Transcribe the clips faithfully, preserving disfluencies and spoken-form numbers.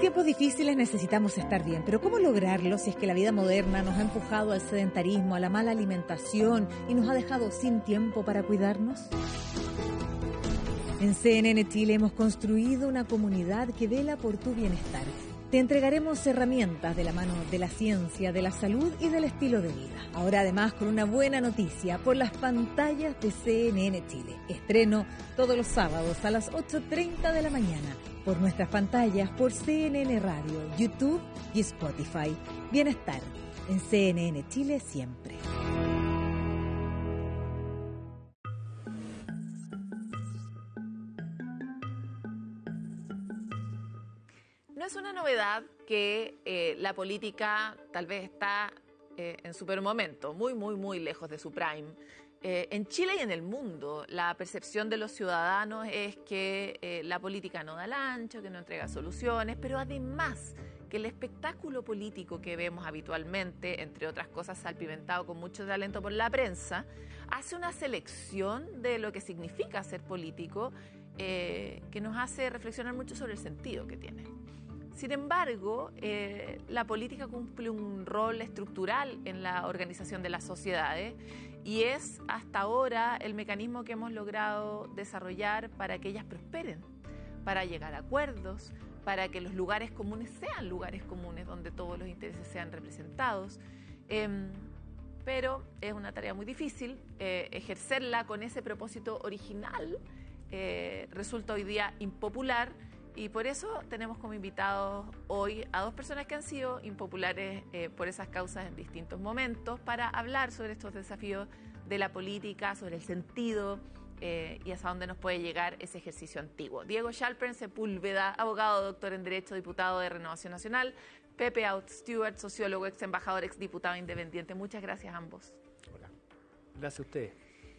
tiempos difíciles necesitamos estar bien, pero ¿cómo lograrlo si es que la vida moderna nos ha empujado al sedentarismo, a la mala alimentación y nos ha dejado sin tiempo para cuidarnos? En C N N Chile hemos construido una comunidad que vela por tu bienestar. Te entregaremos herramientas de la mano de la ciencia, de la salud y del estilo de vida. Ahora además con una buena noticia por las pantallas de C N N Chile. Estreno todos los sábados a las ocho treinta de la mañana por nuestras pantallas por C N N Radio, YouTube y Spotify. Bienestar en C N N Chile siempre. No es una novedad que eh, la política tal vez está eh, en su peor momento, muy, muy, muy lejos de su prime. Eh, en Chile y en el mundo, la percepción de los ciudadanos es que eh, la política no da el ancho, que no entrega soluciones, pero además que el espectáculo político que vemos habitualmente, entre otras cosas salpimentado con mucho talento por la prensa, hace una selección de lo que significa ser político eh, que nos hace reflexionar mucho sobre el sentido que tiene. Sin embargo, eh, la política cumple un rol estructural en la organización de las sociedades y es hasta ahora el mecanismo que hemos logrado desarrollar para que ellas prosperen, para llegar a acuerdos, para que los lugares comunes sean lugares comunes donde todos los intereses sean representados. Eh, pero es una tarea muy difícil, eh, ejercerla con ese propósito original eh, resulta hoy día impopular. Y por eso tenemos como invitados hoy a dos personas que han sido impopulares eh, por esas causas en distintos momentos para hablar sobre estos desafíos de la política, sobre el sentido eh, y hasta dónde nos puede llegar ese ejercicio antiguo. Diego Chalpern Sepúlveda, abogado, doctor en Derecho, diputado de Renovación Nacional. Pepe Out Stewart, sociólogo, ex embajador, ex diputado independiente. Muchas gracias a ambos. Hola. Gracias a ustedes.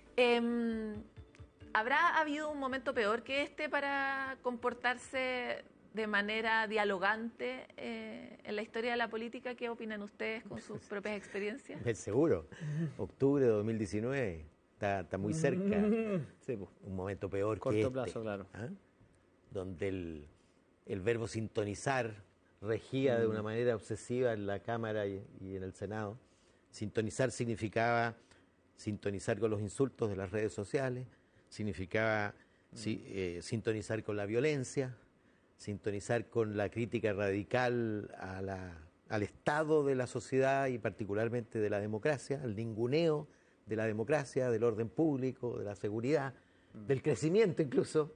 Eh, ¿Habrá habido un momento peor que este para comportarse de manera dialogante eh, en la historia de la política? ¿Qué opinan ustedes con sus propias experiencias? Seguro. Octubre de dos mil diecinueve está, está muy cerca. Sí, pues. Un momento peor Corto que este. plazo, claro. ¿Ah? Donde el, el verbo sintonizar regía mm. de una manera obsesiva en la Cámara y, y en el Senado. Sintonizar significaba sintonizar con los insultos de las redes sociales, significaba sí, eh, sintonizar con la violencia, sintonizar con la crítica radical a la, al estado de la sociedad y particularmente de la democracia, al ninguneo de la democracia, del orden público, de la seguridad, mm. del crecimiento incluso.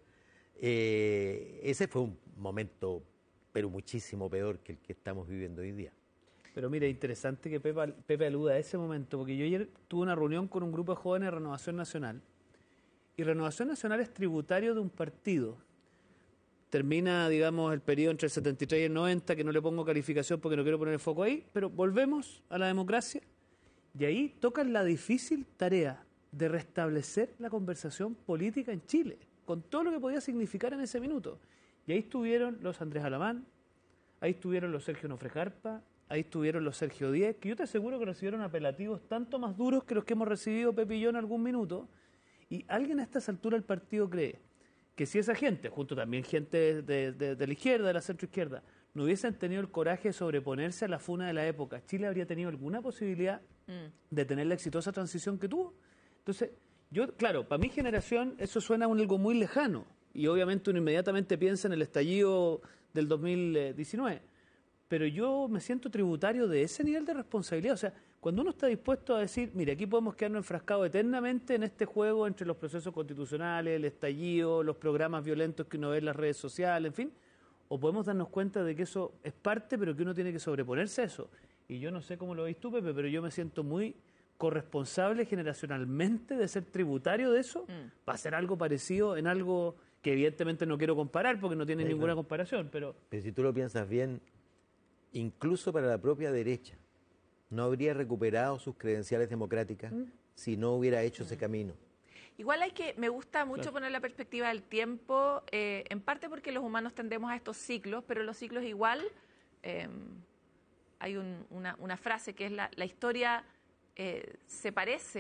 Eh, ese fue un momento, pero muchísimo peor que el que estamos viviendo hoy día. Pero mira, interesante que Pepe, Pepe aluda a ese momento, porque yo ayer tuve una reunión con un grupo de jóvenes de Renovación Nacional. Y Renovación Nacional es tributario de un partido. Termina, digamos, el periodo entre el setenta y tres y el noventa, que no le pongo calificación porque no quiero poner el foco ahí, pero volvemos a la democracia y ahí tocan la difícil tarea de restablecer la conversación política en Chile, con todo lo que podía significar en ese minuto. Y ahí estuvieron los Andrés Alamán, ahí estuvieron los Sergio Nofrejarpa, ahí estuvieron los Sergio Díez, que yo te aseguro que recibieron apelativos tanto más duros que los que hemos recibido Pepe y yo en algún minuto. Y alguien a estas alturas del partido cree que si esa gente, junto también gente de, de, de la izquierda, de la centroizquierda, no hubiesen tenido el coraje de sobreponerse a la funa de la época, Chile habría tenido alguna posibilidad mm. de tener la exitosa transición que tuvo. Entonces, yo, claro, para mi generación eso suena a un algo muy lejano y obviamente uno inmediatamente piensa en el estallido del dos mil diecinueve. Pero yo me siento tributario de ese nivel de responsabilidad. O sea, cuando uno está dispuesto a decir, mire, aquí podemos quedarnos enfrascados eternamente en este juego entre los procesos constitucionales, el estallido, los programas violentos que uno ve en las redes sociales, en fin, o podemos darnos cuenta de que eso es parte, pero que uno tiene que sobreponerse a eso. Y yo no sé cómo lo veis tú, Pepe, pero yo me siento muy corresponsable generacionalmente de ser tributario de eso, mm. para hacer algo parecido en algo que evidentemente no quiero comparar porque no tiene sí, ninguna claro. comparación. Pero... pero si tú lo piensas bien, incluso para la propia derecha, no habría recuperado sus credenciales democráticas ¿Mm? si no hubiera hecho ¿Mm? ese camino. Igual hay que, me gusta mucho claro. poner la perspectiva del tiempo, eh, en parte porque los humanos tendemos a estos ciclos, pero los ciclos igual, eh, hay un, una, una frase que es la, la historia eh, se parece,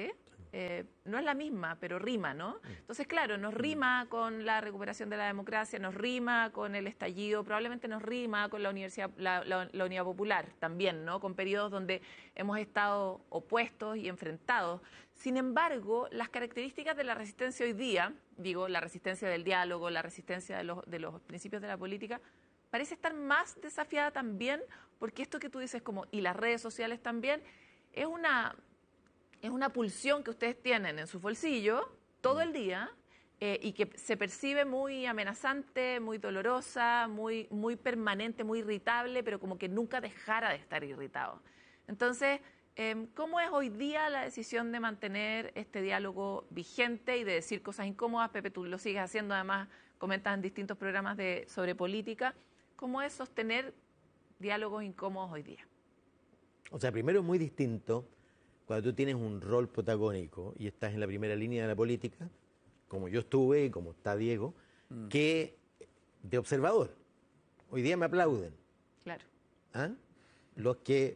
eh, no es la misma, pero rima, ¿no? Entonces, claro, nos rima con la recuperación de la democracia, nos rima con el estallido, probablemente nos rima con la universidad, la, la, la Unidad Popular también, ¿no? Con periodos donde hemos estado opuestos y enfrentados. Sin embargo, las características de la resistencia hoy día, digo, la resistencia del diálogo, la resistencia de los, de los principios de la política, parece estar más desafiada también, porque esto que tú dices, como, y las redes sociales también, es una... Es una pulsión que ustedes tienen en su bolsillo todo el día eh, y que se percibe muy amenazante, muy dolorosa, muy, muy permanente, muy irritable, pero como que nunca dejara de estar irritado. Entonces, eh, ¿cómo es hoy día la decisión de mantener este diálogo vigente y de decir cosas incómodas? Pepe, tú lo sigues haciendo, además comentas en distintos programas de, sobre política. ¿Cómo es sostener diálogos incómodos hoy día? O sea, primero es muy distinto cuando tú tienes un rol protagónico y estás en la primera línea de la política, como yo estuve y como está Diego, mm. que de observador. Hoy día me aplauden. Claro. ¿Ah? Los que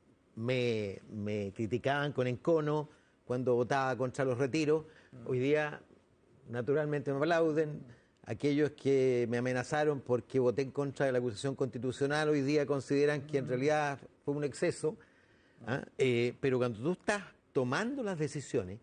me, me criticaban con encono cuando votaba contra los retiros, mm. hoy día naturalmente me aplauden. Aquellos que me amenazaron porque voté en contra de la acusación constitucional, hoy día consideran que en realidad fue un exceso. ¿Ah? Eh, pero cuando tú estás tomando las decisiones,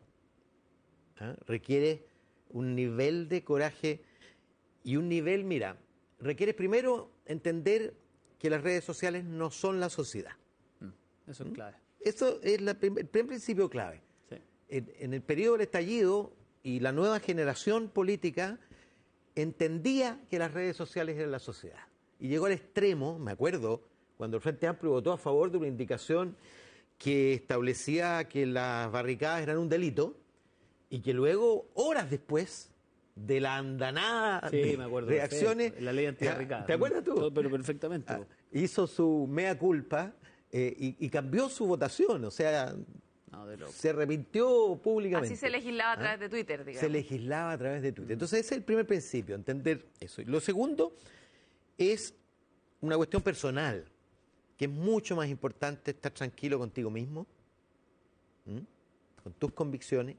¿ah? requiere un nivel de coraje y un nivel, mira, requiere primero entender que las redes sociales no son la sociedad. Eso es ¿Mm? clave. Eso es la, el primer principio clave. Sí. En, en el periodo del estallido y la nueva generación política entendía que las redes sociales eran la sociedad. Y llegó al extremo, me acuerdo, cuando el Frente Amplio votó a favor de una indicación que establecía que las barricadas eran un delito y que luego, horas después de la andanada sí, de me acuerdo, reacciones... perfecto. La ley antibarricada. ¿Te acuerdas tú? Todo, pero perfectamente. Ah, hizo su mea culpa eh, y, y cambió su votación, o sea, no, de se arrepintió públicamente. Así se legislaba a través ¿Ah? de Twitter, digamos. Se legislaba a través de Twitter. Entonces ese es el primer principio, entender eso. Y lo segundo es una cuestión personal, que es mucho más importante estar tranquilo contigo mismo, ¿m? con tus convicciones,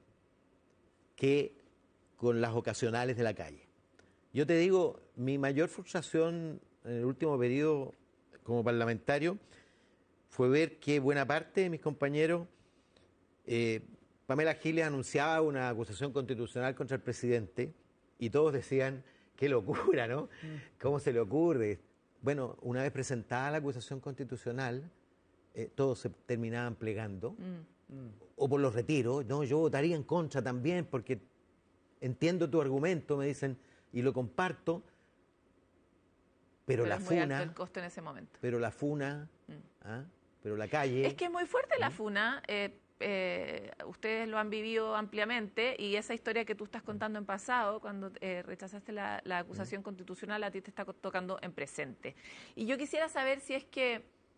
que con las ocasionales de la calle. Yo te digo, mi mayor frustración en el último periodo como parlamentario fue ver que buena parte de mis compañeros, eh, Pamela Giles anunciaba una acusación constitucional contra el presidente y todos decían, qué locura, ¿no? ¿Cómo se le ocurre? Bueno, una vez presentada la acusación constitucional, eh, todos se terminaban plegando, mm. Mm. o por los retiros. No, yo votaría en contra también, porque entiendo tu argumento, me dicen, y lo comparto, pero, pero la es funa... muy alto el costo en ese momento. Pero la funa, mm. ¿ah? pero la calle... Es que es muy fuerte la funa, eh, eh, ustedes lo han vivido ampliamente, y esa historia que tú estás contando en pasado, cuando eh, rechazaste la, la acusación mm. constitucional, a ti te está tocando en presente. Y yo quisiera saber si es que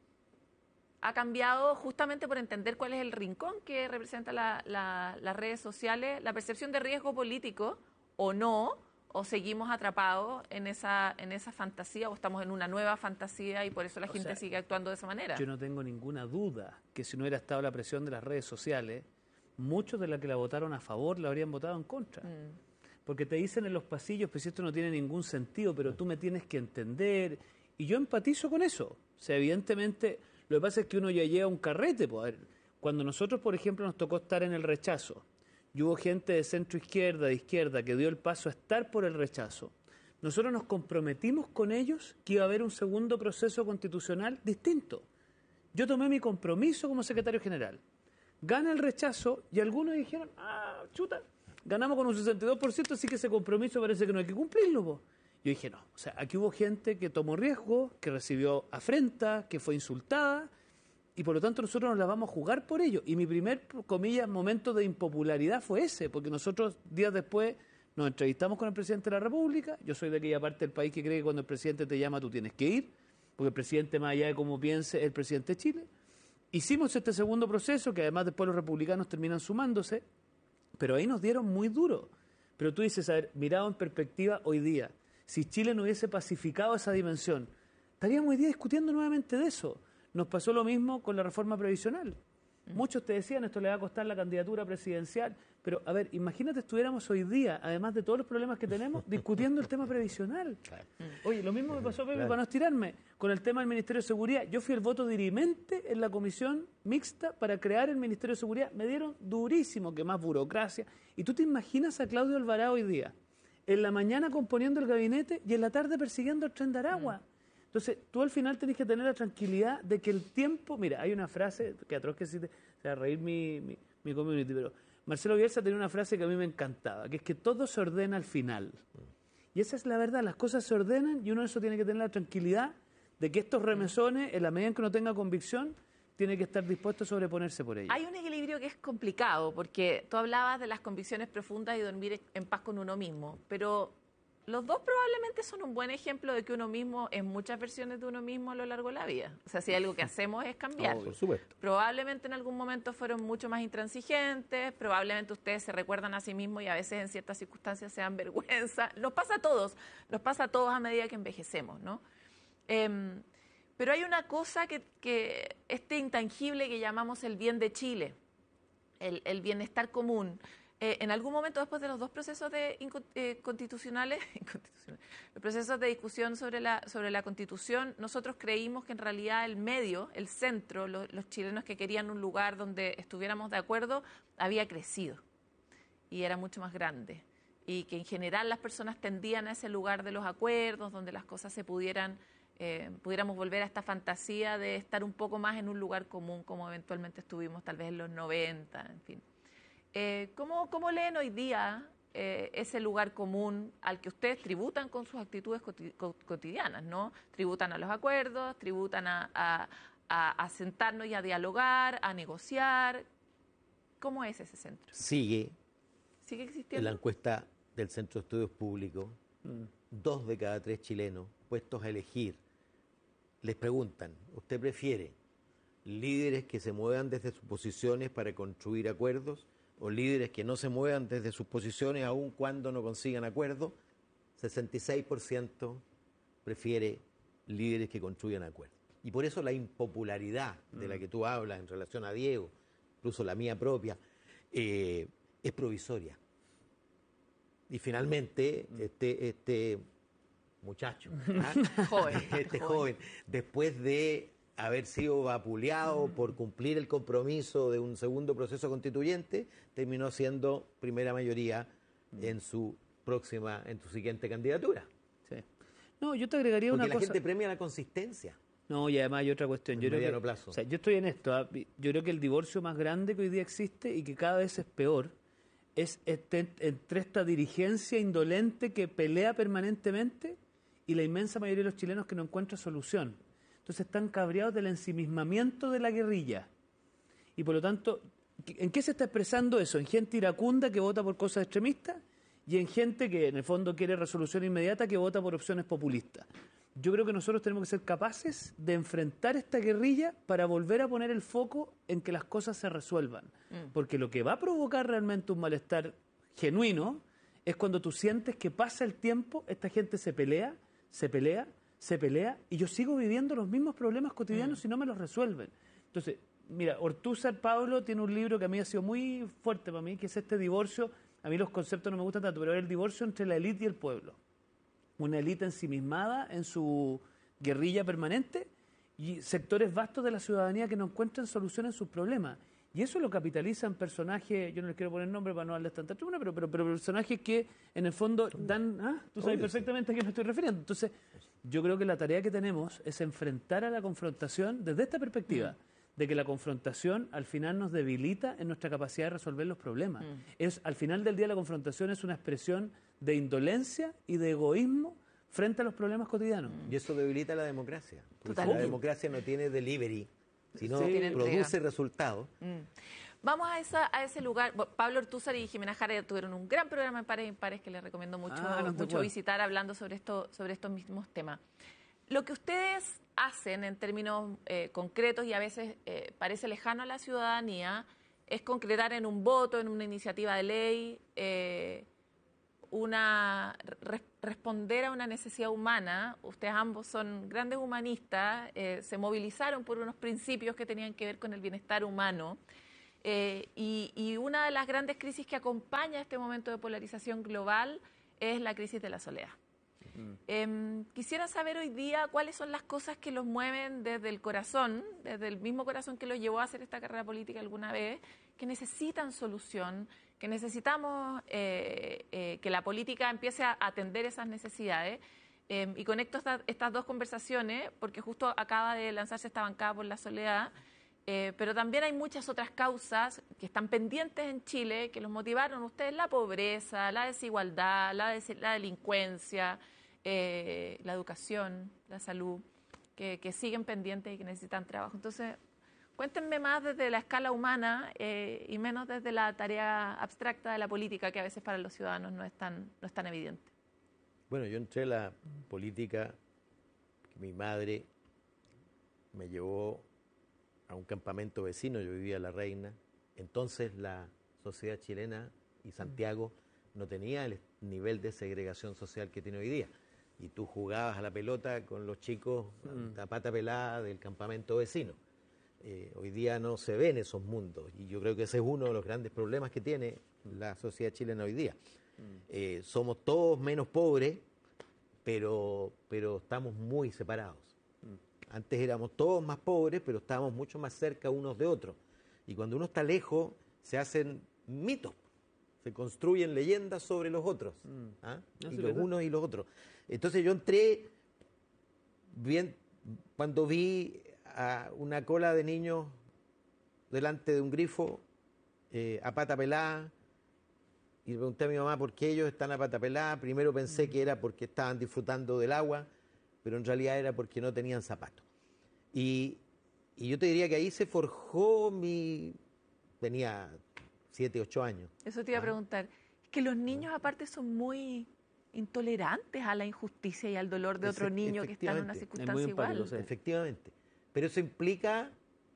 ha cambiado, justamente por entender cuál es el rincón que representa la, la, las redes sociales, la percepción de riesgo político, o no, o seguimos atrapados en esa, en esa fantasía, o estamos en una nueva fantasía y por eso la o gente sea, sigue actuando de esa manera. Yo no tengo ninguna duda que si no hubiera estado la presión de las redes sociales, muchos de los que la votaron a favor la habrían votado en contra. Mm. Porque te dicen en los pasillos, pues esto no tiene ningún sentido, pero tú me tienes que entender. Y yo empatizo con eso. O sea, evidentemente, lo que pasa es que uno ya llega a un carrete. Pues, a ver, cuando nosotros, por ejemplo, nos tocó estar en el rechazo, y hubo gente de centro izquierda, de izquierda, que dio el paso a estar por el rechazo, nosotros nos comprometimos con ellos que iba a haber un segundo proceso constitucional distinto. Yo tomé mi compromiso como secretario general. Gana el rechazo y algunos dijeron, ah, chuta, ganamos con un sesenta y dos por ciento, así que ese compromiso parece que no hay que cumplirlo. Po. Yo dije, no, o sea, aquí hubo gente que tomó riesgo, que recibió afrenta, que fue insultada, y por lo tanto nosotros nos la vamos a jugar por ello. Y mi primer, comillas, momento de impopularidad fue ese, porque nosotros días después nos entrevistamos con el presidente de la República. Yo soy de aquella parte del país que cree que cuando el presidente te llama tú tienes que ir, porque el presidente, más allá de cómo piense, es el presidente de Chile. Hicimos este segundo proceso, que además después los republicanos terminan sumándose, pero ahí nos dieron muy duro. Pero tú dices, a ver, mirado en perspectiva hoy día, si Chile no hubiese pacificado esa dimensión, estaríamos hoy día discutiendo nuevamente de eso. Nos pasó lo mismo con la reforma previsional. Muchos te decían, esto le va a costar la candidatura presidencial. Pero, a ver, imagínate estuviéramos hoy día, además de todos los problemas que tenemos, discutiendo el tema previsional. Claro. Oye, lo mismo me pasó, Pepe, Claro. para no estirarme, con el tema del Ministerio de Seguridad. Yo fui el voto dirimente en la comisión mixta para crear el Ministerio de Seguridad. Me dieron durísimo, que más burocracia. Y tú te imaginas a Claudio Alvarado hoy día, en la mañana componiendo el gabinete y en la tarde persiguiendo el tren de Aragua. Entonces, tú al final tenés que tener la tranquilidad de que el tiempo... Mira, hay una frase, que atroz que sí te, se va a reír mi, mi, mi community, pero Marcelo Bielsa tenía una frase que a mí me encantaba, que es que todo se ordena al final. Y esa es la verdad, las cosas se ordenan y uno de eso tiene que tener la tranquilidad de que estos remesones, en la medida en que uno tenga convicción, tiene que estar dispuesto a sobreponerse por ello. Hay un equilibrio que es complicado, porque tú hablabas de las convicciones profundas y dormir en paz con uno mismo, pero los dos probablemente son un buen ejemplo de que uno mismo es muchas versiones de uno mismo a lo largo de la vida. O sea, si algo que hacemos es cambiar. Oh, por supuesto. Probablemente en algún momento fueron mucho más intransigentes, probablemente ustedes se recuerdan a sí mismos y a veces en ciertas circunstancias se dan vergüenza. Nos pasa a todos, nos pasa a todos a medida que envejecemos, ¿no? Eh, pero hay una cosa que, que este intangible que llamamos el bien de Chile, el, el bienestar común. Eh, en algún momento después de los dos procesos de inco- eh, constitucionales, inconstitucionales, los procesos de discusión sobre la, sobre la Constitución, nosotros creímos que en realidad el medio, el centro, lo, los chilenos que querían un lugar donde estuviéramos de acuerdo, había crecido y era mucho más grande. Y que en general las personas tendían a ese lugar de los acuerdos, donde las cosas se pudieran, eh, pudiéramos volver a esta fantasía de estar un poco más en un lugar común, como eventualmente estuvimos tal vez en los noventa, en fin. Eh, ¿cómo, ¿Cómo leen hoy día eh, ese lugar común al que ustedes tributan con sus actitudes coti- cotidianas, ¿no? Tributan a los acuerdos, tributan a, a, a, a sentarnos y a dialogar, a negociar. ¿Cómo es ese centro? Sigue ¿Sigue en existiendo? la encuesta del Centro de Estudios Públicos, dos de cada tres chilenos puestos a elegir les preguntan, ¿usted prefiere líderes que se muevan desde sus posiciones para construir acuerdos o líderes que no se muevan desde sus posiciones aun cuando no consigan acuerdos? sesenta y seis por ciento prefiere líderes que construyan acuerdos. Y por eso la impopularidad de la que tú hablas en relación a Diego, incluso la mía propia, eh, es provisoria. Y finalmente, este, este muchacho, ¿ah? Joven, este joven. joven, después de haber sido vapuleado por cumplir el compromiso de un segundo proceso constituyente, terminó siendo primera mayoría en su próxima, en su siguiente candidatura. Sí. No, yo te agregaría Porque una la cosa. gente premia la consistencia. No, y además hay otra cuestión. En Yo creo mediano que, plazo. o sea, yo estoy en esto. ¿ah? Yo creo que el divorcio más grande que hoy día existe y que cada vez es peor es este, entre esta dirigencia indolente que pelea permanentemente y la inmensa mayoría de los chilenos que no encuentra solución. Entonces están cabreados del ensimismamiento de la guerrilla. Y por lo tanto, ¿en qué se está expresando eso? En gente iracunda que vota por cosas extremistas y en gente que en el fondo quiere resolución inmediata que vota por opciones populistas. Yo creo que nosotros tenemos que ser capaces de enfrentar esta guerrilla para volver a poner el foco en que las cosas se resuelvan. Mm. Porque lo que va a provocar realmente un malestar genuino es cuando tú sientes que pasa el tiempo, esta gente se pelea, se pelea, se pelea, y yo sigo viviendo los mismos problemas cotidianos mm. si no me los resuelven. Entonces, mira, Ortúzar Pablo tiene un libro que a mí ha sido muy fuerte para mí, que es este divorcio. A mí los conceptos no me gustan tanto, pero es el divorcio entre la élite y el pueblo. Una élite ensimismada en su guerrilla permanente y sectores vastos de la ciudadanía que no encuentran solución en sus problemas. Y eso lo capitalizan personajes, yo no les quiero poner nombre para no darles tanta tribuna, pero, pero, pero personajes que en el fondo dan... Ah, tú sabes perfectamente a qué me estoy refiriendo. Entonces, yo creo que la tarea que tenemos es enfrentar a la confrontación desde esta perspectiva, mm. de que la confrontación al final nos debilita en nuestra capacidad de resolver los problemas. Mm. Es, al final del día la confrontación es una expresión de indolencia y de egoísmo frente a los problemas cotidianos. Y eso debilita la democracia. Totalmente. La democracia no tiene delivery, sino Sí, produce resultados. Mm. Vamos a, esa, a ese lugar. Pablo Ortúzar y Jimena Jara tuvieron un gran programa en Pares y Impares que les recomiendo mucho, ah, no mucho visitar hablando sobre, esto, sobre estos mismos temas. Lo que ustedes hacen en términos eh, concretos y a veces eh, parece lejano a la ciudadanía es concretar en un voto, en una iniciativa de ley, eh, una re, responder a una necesidad humana. Ustedes ambos son grandes humanistas, eh, se movilizaron por unos principios que tenían que ver con el bienestar humano. Eh, y, y una de las grandes crisis que acompaña este momento de polarización global es la crisis de la soledad. Mm. Eh, quisiera saber hoy día cuáles son las cosas que los mueven desde el corazón, desde el mismo corazón que los llevó a hacer esta carrera política alguna vez, que necesitan solución, que necesitamos eh, eh, que la política empiece a atender esas necesidades. Eh, y conecto esta, estas dos conversaciones porque justo acaba de lanzarse esta bancada por la soledad. Eh, pero también hay muchas otras causas que están pendientes en Chile que los motivaron a ustedes: la pobreza, la desigualdad, la, des la delincuencia, eh, la educación, la salud, que, que siguen pendientes y que necesitan trabajo. Entonces, cuéntenme más desde la escala humana eh, y menos desde la tarea abstracta de la política, que a veces para los ciudadanos no es tan, no es tan evidente. Bueno, yo entré a la política, mi madre me llevó a un campamento vecino, yo vivía en La Reina. Entonces la sociedad chilena y Santiago no tenía el nivel de segregación social que tiene hoy día. Y tú jugabas a la pelota con los chicos mm. a pata pelada del campamento vecino. Eh, hoy día no se ven esos mundos y yo creo que ese es uno de los grandes problemas que tiene la sociedad chilena hoy día. Mm. Eh, somos todos menos pobres, pero, pero estamos muy separados. Antes éramos todos más pobres, pero estábamos mucho más cerca unos de otros. Y cuando uno está lejos, se hacen mitos, se construyen leyendas sobre los otros, mm. ¿ah? no, y los verdad. unos y los otros. Entonces yo entré, bien, cuando vi a una cola de niños delante de un grifo, eh, a pata pelada, y le pregunté a mi mamá por qué ellos están a pata pelada. Primero pensé mm. que era porque estaban disfrutando del agua, pero en realidad era porque no tenían zapatos. Y, y yo te diría que ahí se forjó mi... Tenía siete, ocho años. Eso te iba ¿Ah? a preguntar. Es que los niños aparte son muy intolerantes a la injusticia y al dolor de otro niño que está en una circunstancia igual. Efectivamente. Pero eso implica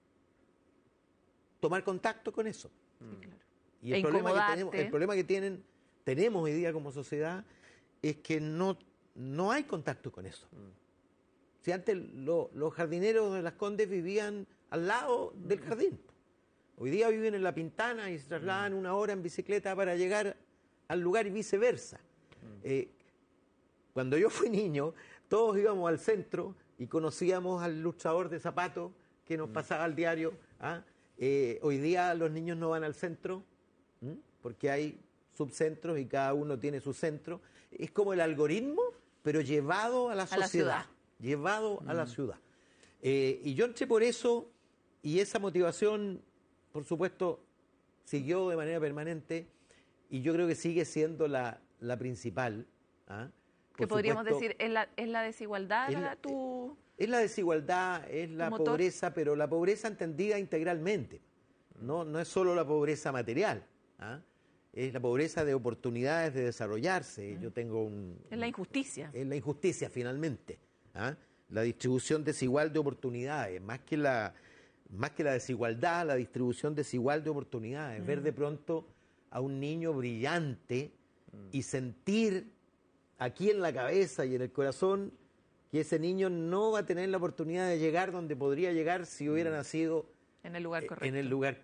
tomar contacto con eso. Sí, claro. Y el, e problema que tenemos, el problema que tienen, tenemos hoy día como sociedad es que no... No hay contacto con eso. Mm. Si antes lo, los jardineros de Las Condes vivían al lado del jardín. Hoy día viven en La Pintana y se trasladan mm. una hora en bicicleta para llegar al lugar y viceversa. Mm. Eh, cuando yo fui niño, todos íbamos al centro y conocíamos al ilustrador de zapatos que nos mm. pasaba al diario. ¿ah? Eh, hoy día los niños no van al centro ¿m? porque hay subcentros y cada uno tiene su centro. Es como el algoritmo, pero llevado a la sociedad, a la ciudad. llevado mm. a la ciudad. Eh, y yo entré por eso, y esa motivación, por supuesto, siguió de manera permanente, y yo creo que sigue siendo la, la principal. ¿ah? Que podríamos supuesto, decir, ¿es la, es la desigualdad es la, tu Es la desigualdad, es la motor? pobreza, pero la pobreza entendida integralmente. No, no es solo la pobreza material, ¿ah? Es la pobreza de oportunidades de desarrollarse. Yo tengo un... Es la injusticia. Es la injusticia, finalmente. ¿ah? La distribución desigual de oportunidades. Más que la, más que la desigualdad, la distribución desigual de oportunidades. Mm. Ver de pronto a un niño brillante mm. y sentir aquí en la cabeza y en el corazón que ese niño no va a tener la oportunidad de llegar donde podría llegar si hubiera nacido en el lugar correcto. En el lugar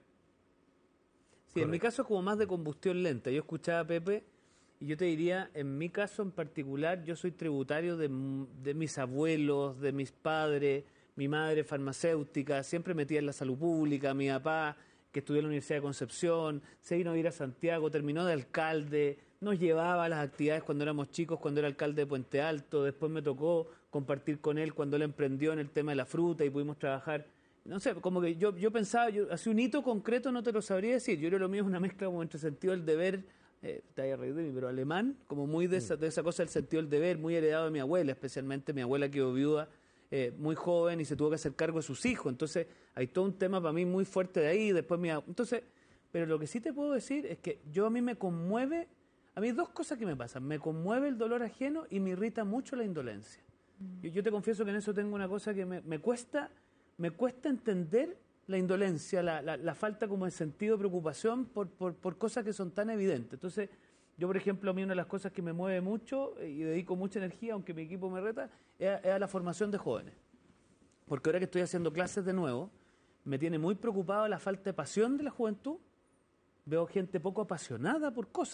Sí, en mi caso es como más de combustión lenta. Yo escuchaba a Pepe y yo te diría, en mi caso en particular, yo soy tributario de, de mis abuelos, de mis padres, mi madre farmacéutica, siempre metida en la salud pública, mi papá que estudió en la Universidad de Concepción, se vino a ir a Santiago, terminó de alcalde, nos llevaba a las actividades cuando éramos chicos, cuando era alcalde de Puente Alto, después me tocó compartir con él cuando él emprendió en el tema de la fruta y pudimos trabajar. No sé, como que yo, yo pensaba, yo, hace un hito concreto no te lo sabría decir. Yo creo que lo mío es una mezcla como entre sentido del deber, eh, te vaya a reír de mí, pero alemán, como muy de esa, de esa cosa del sentido del deber, muy heredado de mi abuela, especialmente mi abuela quedó viuda eh, muy joven y se tuvo que hacer cargo de sus hijos. Entonces hay todo un tema para mí muy fuerte de ahí. Después mi, entonces, pero lo que sí te puedo decir es que yo a mí me conmueve, a mí dos cosas que me pasan. Me conmueve el dolor ajeno y me irrita mucho la indolencia. Mm. Yo, yo te confieso que en eso tengo una cosa que me, me cuesta... Me cuesta entender la indolencia, la, la, la falta como de sentido de preocupación por, por, por cosas que son tan evidentes. Entonces, Yo, por ejemplo, a mí una de las cosas que me mueve mucho eh, y dedico mucha energía, aunque mi equipo me reta, es a, es a la formación de jóvenes. Porque ahora que estoy haciendo clases de nuevo, me tiene muy preocupado la falta de pasión de la juventud. Veo gente poco apasionada por cosas.